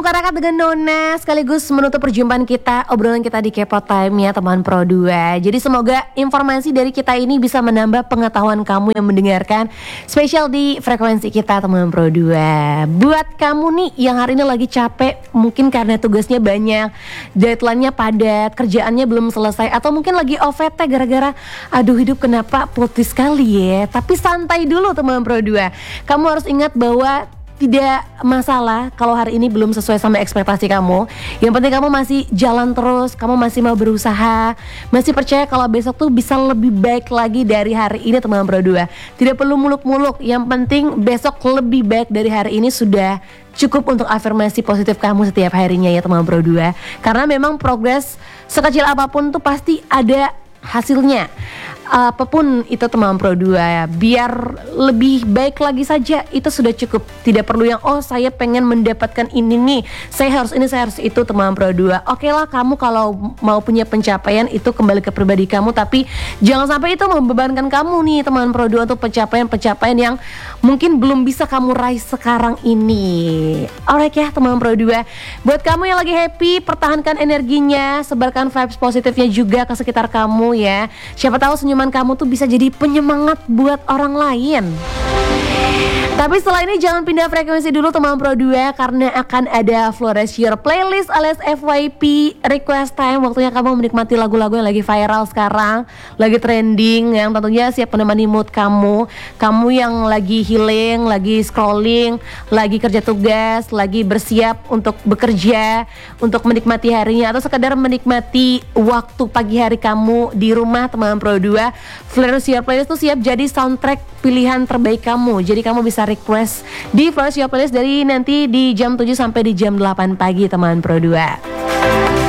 buka rakat dengan Nona sekaligus menutup perjumpaan kita, obrolan kita di Kepo Time ya teman Pro 2. Jadi semoga informasi dari kita ini bisa menambah pengetahuan kamu yang mendengarkan, spesial di frekuensi kita teman Pro 2. Buat kamu nih yang hari ini lagi capek, mungkin karena tugasnya banyak, deadline-nya padat, kerjaannya belum selesai, atau mungkin lagi OVT gara-gara aduh hidup kenapa putih sekali ya. Tapi santai dulu teman Pro 2. Kamu harus ingat bahwa tidak masalah kalau hari ini belum sesuai sama ekspektasi kamu. Yang penting kamu masih jalan terus, kamu masih mau berusaha, masih percaya kalau besok tuh bisa lebih baik lagi dari hari ini teman Pro 2. Tidak perlu muluk-muluk, yang penting besok lebih baik dari hari ini sudah cukup untuk afirmasi positif kamu setiap harinya ya teman Pro 2. Karena memang progres sekecil apapun tuh pasti ada hasilnya. Apapun itu teman Pro 2 ya, biar lebih baik lagi saja itu sudah cukup. Tidak perlu yang saya pengen mendapatkan ini nih, saya harus ini, saya harus itu teman Pro 2. Oke lah, kamu kalau mau punya pencapaian itu kembali ke pribadi kamu, tapi jangan sampai itu membebankan kamu nih teman Pro 2 untuk pencapaian-pencapaian yang mungkin belum bisa kamu raih sekarang ini. Alright ya teman Pro 2. Buat kamu yang lagi happy, pertahankan energinya, sebarkan vibes positifnya juga ke sekitar kamu ya. Siapa tahu senyuman kamu tuh bisa jadi penyemangat buat orang lain. Tapi setelah ini jangan pindah frekuensi dulu teman Pro 2, karena akan ada Flores Your Playlist alias FYP Request Time. Waktunya kamu menikmati lagu-lagu yang lagi viral sekarang, lagi trending, yang tentunya siap menemani mood kamu. Kamu yang lagi healing, lagi scrolling, lagi kerja tugas, lagi bersiap untuk bekerja, untuk menikmati harinya, atau sekedar menikmati waktu pagi hari kamu di rumah teman Pro 2. Flores Your Playlist tuh siap jadi soundtrack pilihan terbaik kamu. Jadi kamu bisa request di Flores Your Playlist dari nanti di jam 7 sampai di jam 8 pagi teman Pro 2.